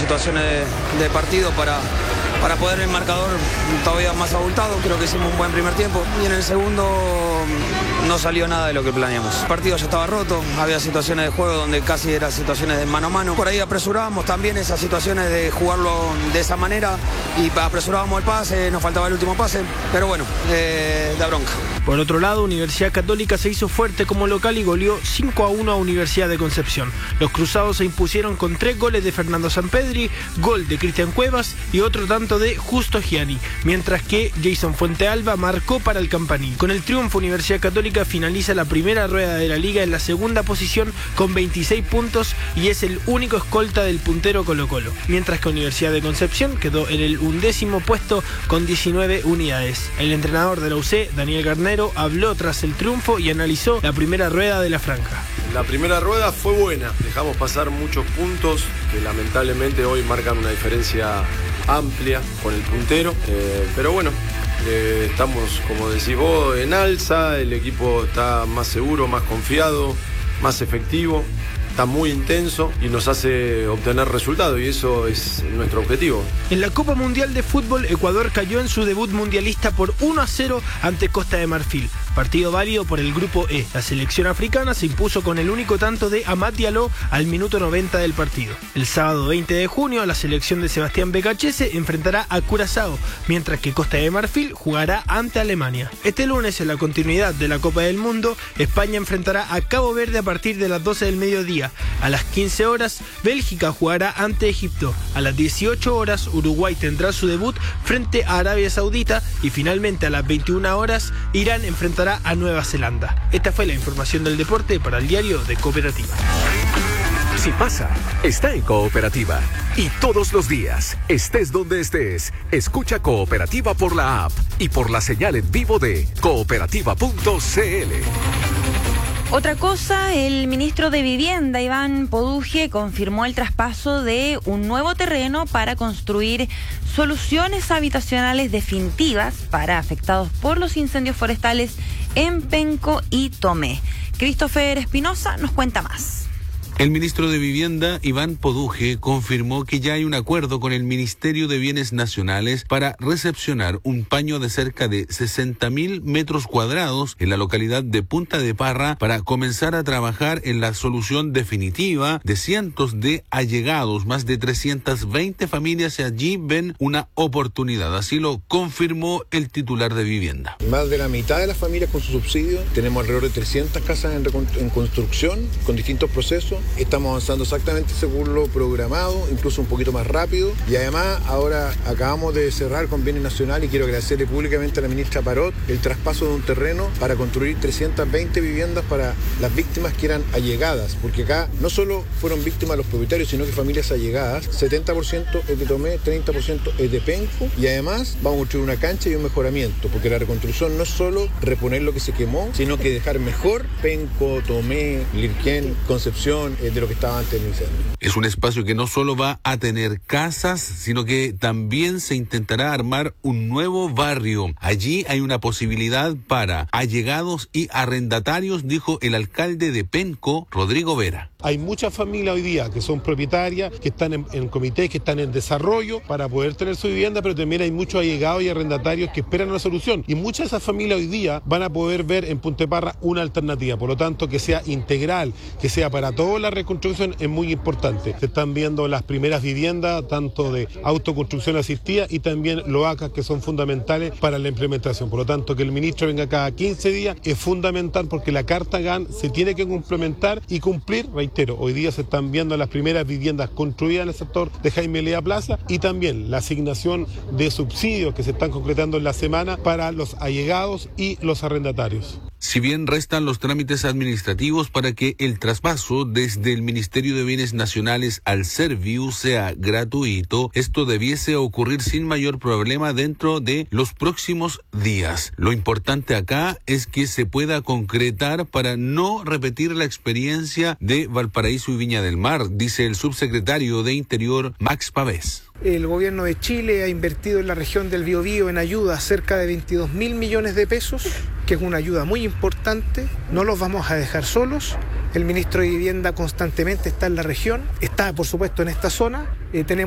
situaciones de partido para poder el marcador todavía más abultado. Creo que hicimos un buen primer tiempo y en el segundo no salió nada de lo que planeamos. El partido ya estaba roto, había situaciones de juego donde casi eran situaciones de mano a mano. Por ahí apresurábamos también esas situaciones de jugarlo de esa manera y apresurábamos el pase, nos faltaba el último pase, pero bueno, da bronca. Por otro lado, Universidad Católica se hizo fuerte como local y goleó 5-1 a Universidad de Concepción. Los cruzados se impusieron con 3 goles de Fernando Sampedri, gol de Cristian Cuevas y otro tanto de Justo Gianni, mientras que Jason Fuentealba marcó para el Campaní. Con el triunfo, Universidad Católica finaliza la primera rueda de la liga en la segunda posición con 26 puntos y es el único escolta del puntero Colo-Colo, mientras que Universidad de Concepción quedó en el 11º puesto con 19 unidades. El entrenador de la UC, Daniel Garnero, habló tras el triunfo y analizó la primera rueda de la franja. La primera rueda fue buena, dejamos pasar muchos puntos que lamentablemente hoy marcan una diferencia amplia con el puntero, pero bueno, estamos, como decís vos, en alza, el equipo está más seguro, más confiado, más efectivo, está muy intenso y nos hace obtener resultados y eso es nuestro objetivo. En la Copa Mundial de Fútbol, Ecuador cayó en su debut mundialista por 1-0 ante Costa de Marfil. Partido válido por el grupo E. La selección africana se impuso con el único tanto de Amad Diallo al minuto 90 del partido. El sábado 20 de junio, la selección de Sebastián Becachese enfrentará a Curazao, mientras que Costa de Marfil jugará ante Alemania. Este lunes, en la continuidad de la Copa del Mundo, España enfrentará a Cabo Verde a partir de las 12 del mediodía. A las 15 horas, Bélgica jugará ante Egipto. A las 18 horas, Uruguay tendrá su debut frente a Arabia Saudita y finalmente a las 21 horas, Irán enfrentará a Nueva Zelanda. Esta fue la información del deporte para el diario de Cooperativa. Si pasa, está en Cooperativa. Y todos los días, estés donde estés, escucha Cooperativa por la app y por la señal en vivo de cooperativa.cl. Otra cosa, el ministro de Vivienda, Iván Poduje, confirmó el traspaso de un nuevo terreno para construir soluciones habitacionales definitivas para afectados por los incendios forestales en Penco y Tomé. Christopher Espinosa nos cuenta más. El ministro de Vivienda, Iván Poduje, confirmó que ya hay un acuerdo con el Ministerio de Bienes Nacionales para recepcionar un paño de cerca de 60.000 metros cuadrados en la localidad de Punta de Parra para comenzar a trabajar en la solución definitiva de cientos de allegados. Más de 320 familias allí ven una oportunidad. Así lo confirmó el titular de Vivienda. Más de la mitad de las familias con su subsidio. Tenemos alrededor de 300 casas en construcción con distintos procesos. Estamos avanzando exactamente según lo programado, incluso un poquito más rápido. Y además ahora acabamos de cerrar con Bienes Nacional y quiero agradecerle públicamente a la ministra Parot el traspaso de un terreno para construir 320 viviendas para las víctimas que eran allegadas. Porque acá no solo fueron víctimas los propietarios, sino que familias allegadas. 70% es de Tomé, 30% es de Penco. Y además vamos a construir una cancha y un mejoramiento. Porque la reconstrucción no es solo reponer lo que se quemó, sino que dejar mejor Penco, Tomé, Lirquén, Concepción, de lo que estaba antes del incendio. Es un espacio que no solo va a tener casas, sino que también se intentará armar un nuevo barrio. Allí hay una posibilidad para allegados y arrendatarios, dijo el alcalde de Penco, Rodrigo Vera. Hay muchas familias hoy día que son propietarias, que están en comités, que están en desarrollo para poder tener su vivienda, pero también hay muchos allegados y arrendatarios que esperan una solución. Y muchas de esas familias hoy día van a poder ver en Punta de Parra una alternativa. Por lo tanto, que sea integral, que sea para toda la reconstrucción es muy importante. Se están viendo las primeras viviendas, tanto de autoconstrucción asistida y también loacas, que son fundamentales para la implementación. Por lo tanto, que el ministro venga cada 15 días es fundamental porque la Carta GAN se tiene que complementar y cumplir. Reitero, hoy día se están viendo las primeras viviendas construidas en el sector de Jaime Lea Plaza y también la asignación de subsidios que se están concretando en la semana para los allegados y los arrendatarios. Si bien restan los trámites administrativos para que el traspaso desde el Ministerio de Bienes Nacionales al Serviu sea gratuito, esto debiese ocurrir sin mayor problema dentro de los próximos días. Lo importante acá es que se pueda concretar para no repetir la experiencia de Valparaíso y Viña del Mar, dice el subsecretario de Interior, Max Pavés. El gobierno de Chile ha invertido en la región del Biobío en ayuda cerca de 22.000 millones de pesos, que es una ayuda muy importante. No los vamos a dejar solos. El ministro de Vivienda constantemente está en la región, está por supuesto en esta zona. Tenemos